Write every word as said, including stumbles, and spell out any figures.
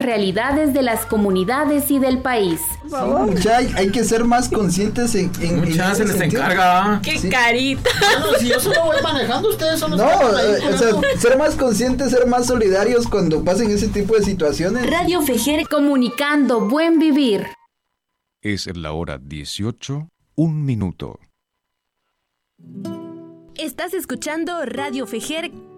realidades de las comunidades y del país. Sí, mucha, hay, hay que ser más conscientes en... en mucha en se les sentido. encarga. ¡Qué Sí. carita! Bueno, si yo solo voy manejando, ustedes son los No, que están ahí eh, o sea, cuidando. ser más conscientes, ser más solidarios cuando pasen ese tipo de situaciones. Radio Fejer, comunicando buen vivir. Es la hora dieciocho, un minuto. Estás escuchando Radio Fejer